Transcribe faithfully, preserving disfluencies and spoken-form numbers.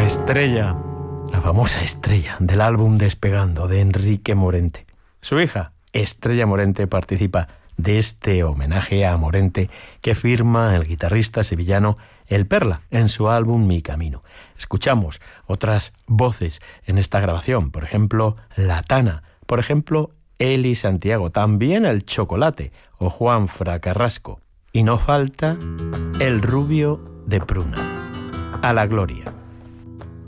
estrella, la famosa estrella del álbum Despegando de Enrique Morente. Su hija, Estrella Morente, participa de este homenaje a Morente que firma el guitarrista sevillano El Perla en su álbum Mi Camino. Escuchamos otras voces en esta grabación, por ejemplo, La Tana, por ejemplo, Eli Santiago, también El Chocolate o Juan Fra Carrasco. Y no falta El Rubio de Pruna. A la gloria.